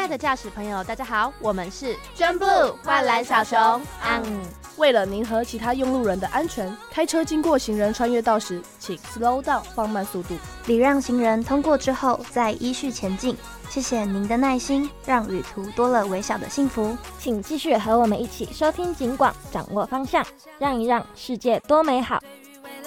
的驾驶朋友，大家好，我们是宣布灌篮小熊。 为了您和其他用路人的安全，开车经过行人穿越道时，请 slow down 放慢速度， 礼让行人通过之后再依序前进。谢谢您的耐心，让旅途多了微小的幸福。 请继续和我们一起收听警广，掌握方向，让一让世界多美好。